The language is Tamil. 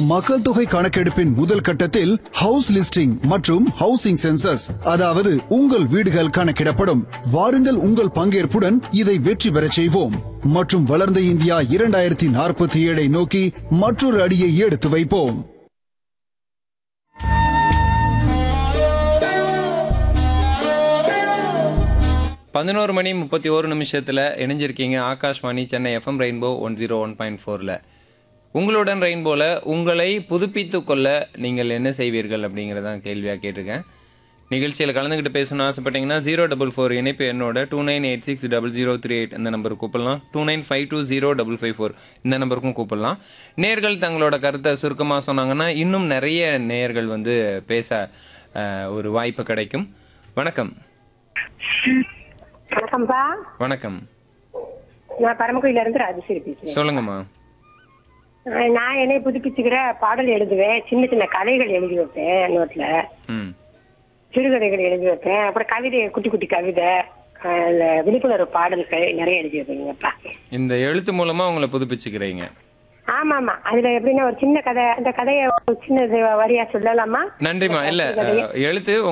மக்கள் தொகை கணக்கெடுப்பின் முதல் கட்டத்தில் ஹவுஸ் லிஸ்டிங் மற்றும் ஹவுசிங் சென்சஸ், அதாவது உங்கள் வீடுகள் கணக்கிடப்படும். வாருங்கள், உங்கள் பங்கேற்புடன் இதை வெற்றி பெறச் செய்வோம் மற்றும் வளர்ந்த இந்தியா 2047 நோக்கி மற்றொரு அடியை எடுத்து வைப்போம். பதினோரு மணி 31 இணைஞ்சிருக்கீங்க ஆகாஷ்வாணி சென்னை எஃப்எம் ரெயின்போ 101.4ல. உங்களுடன் ரெயின்போல உங்களை புதுப்பித்துக் கொள்ள நீங்கள் என்ன செய்வீர்கள் அப்படிங்கறதான் கேள்வியா கேட்டிருக்கேன். நிகழ்ச்சியில் கலந்துக்கிட்டு பேசணும்னு ஆசைப்பட்டீங்கன்னா 044 இணைப்பு என்னோட 29860038 இந்த நம்பருக்கு கூப்பிடலாம். 29520554 இந்த நம்பருக்கும் கூப்பிடலாம். நேயர்கள் தங்களோட கருத்தை சுருக்கமாக சொன்னாங்கன்னா இன்னும் நிறைய நேயர்கள் வந்து பேச ஒரு வாய்ப்பு கிடைக்கும். வணக்கம். வணக்கம்ப்பா. வணக்கம். நான் பரமக்குடியில இருந்து ராஜேஸ்வரி பேசுறேன். சொல்லுங்கம்மா. நான் என்னை புதுப்பிச்சுக்கிற பாடல் எழுதுவேன், சின்ன சின்ன கதைகள் எழுதி வைப்பேன், நோட்ல சிறுகதைகள் எழுதி வைப்பேன், அப்புறம் கவிதை, குட்டி குட்டி கவிதை, விழிப்புணர்வு பாடல்கள் நிறைய எழுதி வைப்பீங்கப்பா. இந்த எழுத்து மூலமா உங்களை புதுப்பிச்சுக்கிறீங்க? ஆமா ஆமா. அதுல எப்படின்னா ஒரு சின்ன கதை, அந்த கதையை சின்ன வரியா சொல்லலாமா? நன்றிமா. இல்ல எழுத்து